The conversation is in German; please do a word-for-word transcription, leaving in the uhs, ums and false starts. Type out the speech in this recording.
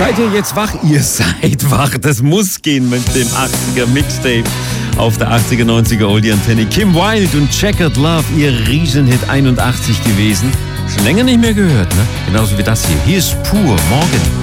Seid ihr jetzt wach? Ihr seid wach. Das muss gehen mit dem achtziger Mixtape auf der achtziger, neunziger Oldie Antenne. Kim Wilde und Checkered Love, ihr Riesenhit einundachtzig gewesen. Schon länger nicht mehr gehört, ne? Genauso wie das hier. Hier ist Pur, morgen.